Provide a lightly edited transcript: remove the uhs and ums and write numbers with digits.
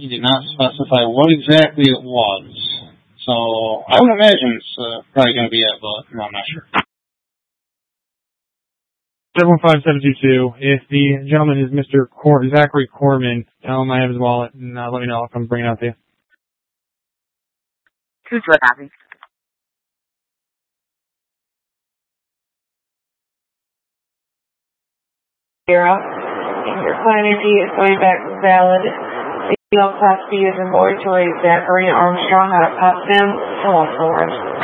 He did not specify what exactly it was. So I would imagine it's probably going to be it, but I'm not sure. 715-722. If the gentleman is Mr. Zachary Corman, tell him I have his wallet and let me know. I'll come bring it out to you. 2-2 copy. Zero. Your client ID is going back valid. Class B is in boy to Zachary Armstrong out of Potsdam, Philip Forest.